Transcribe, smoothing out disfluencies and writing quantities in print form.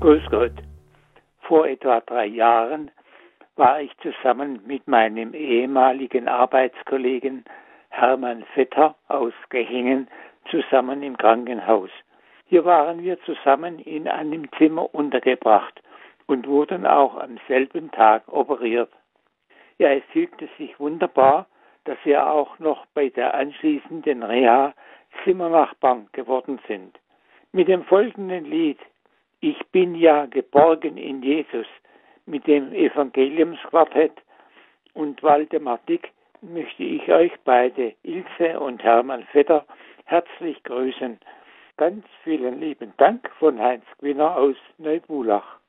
Grüß Gott. Vor etwa 3 Jahren war ich zusammen mit meinem ehemaligen Arbeitskollegen Hermann Vetter aus Gehingen zusammen im Krankenhaus. Hier waren wir zusammen in einem Zimmer untergebracht und wurden auch am selben Tag operiert. Ja, es fügte sich wunderbar, dass wir auch noch bei der anschließenden Reha Zimmernachbarn geworden sind. Mit dem folgenden Lied "Ich bin ja geborgen in Jesus" mit dem Evangeliumsquartett und Waldemar Dick möchte ich euch beide, Ilse und Hermann Vetter, herzlich grüßen. Ganz vielen lieben Dank von Heinz Gwinner aus Neubulach.